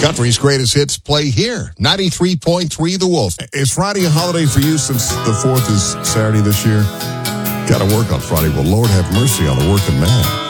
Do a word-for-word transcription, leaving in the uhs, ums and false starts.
Country's greatest hits play here. ninety-three point three The Wolf. Is Friday a holiday for you since the fourth is Saturday this year? Got to work on Friday. Well, Lord have mercy on the working man.